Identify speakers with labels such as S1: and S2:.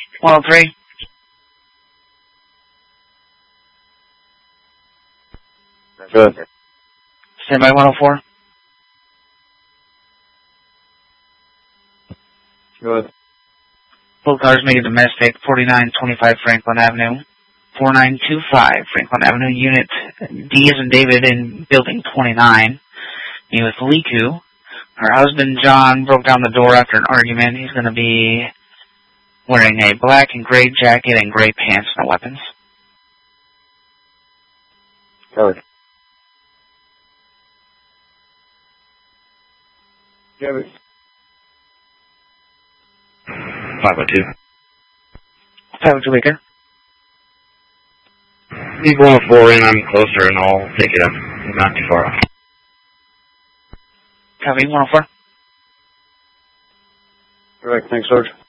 S1: 103.
S2: Good.
S1: Stand by 104.
S2: Good.
S1: Both cars make a domestic, 4925 Franklin Avenue. 4925 Franklin Avenue, Unit D as in David in Building 29. Me with Liku. Her husband, John, broke down the door after an argument. He's going to be wearing a black and gray jacket and gray pants, no weapons.
S2: Covered. Covered.
S3: 502.
S1: 502 Baker.
S3: Leave 104 in, I'm closer and I'll take it up. Not too far off.
S1: Copy, 104.
S2: Correct, thanks, Sarge.